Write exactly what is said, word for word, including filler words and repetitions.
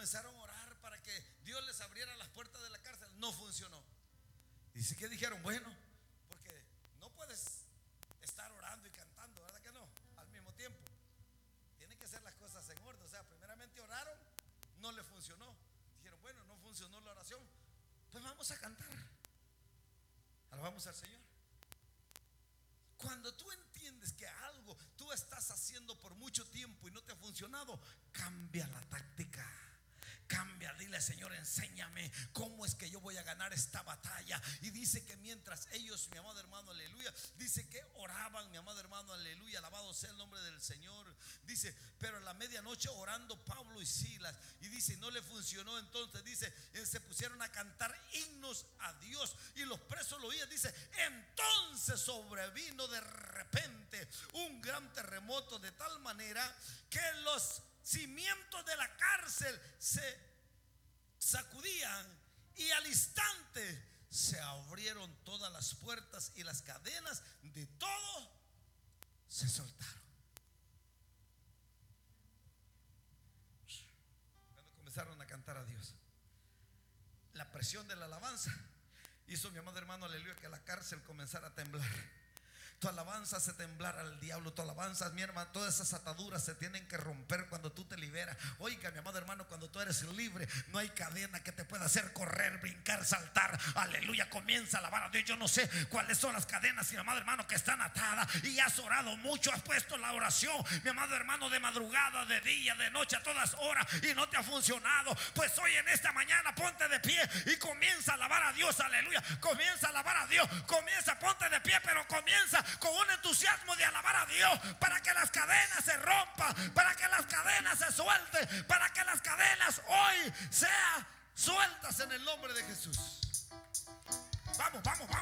comenzaron a orar para que Dios les abriera las puertas de la cárcel. No funcionó. Dice que dijeron, bueno, porque no puedes estar orando y cantando, ¿verdad que no? Al mismo tiempo. Tienen que hacer las cosas en orden. O sea, primeramente oraron, no le funcionó. Dijeron, bueno, no funcionó la oración, pues vamos a cantar. Alabamos al Señor. Cuando tú entiendes que algo tú estás haciendo por mucho tiempo y no te ha funcionado, cambia la táctica. Cambia, dile, Señor, enséñame cómo es que yo voy a ganar esta batalla. Y dice que mientras ellos, mi amado hermano, aleluya, dice que oraban, mi amado hermano, aleluya, alabado sea el nombre del Señor. Dice, pero a la medianoche orando Pablo y Silas, y dice, no le funcionó. Entonces dice, se pusieron a cantar himnos a Dios y los presos lo oían. Dice, entonces sobrevino de repente un gran terremoto, de tal manera que los cimientos de la cárcel se sacudían y al instante se abrieron todas las puertas y las cadenas de todo se soltaron. Cuando comenzaron a cantar a Dios, la presión de la alabanza hizo, mi amado hermano, aleluya, que la cárcel comenzara a temblar. Tu alabanza hace temblar al diablo. Tu alabanza, mi hermano, todas esas ataduras se tienen que romper cuando tú te liberas. Oiga, mi amado hermano, cuando tú eres libre, no hay cadena que te pueda hacer correr, brincar, saltar. Aleluya, comienza a alabar a Dios. Yo no sé cuáles son las cadenas, mi amado hermano, que están atadas y has orado mucho, has puesto la oración, mi amado hermano, de madrugada, de día, de noche, a todas horas, y no te ha funcionado. Pues hoy en esta mañana ponte de pie y comienza a alabar a Dios. Aleluya, comienza a alabar a Dios. Comienza, ponte de pie, pero comienza con un entusiasmo de alabar a Dios, para que las cadenas se rompan, para que las cadenas se suelten, para que las cadenas hoy sean sueltas en el nombre de Jesús. Vamos, vamos, vamos.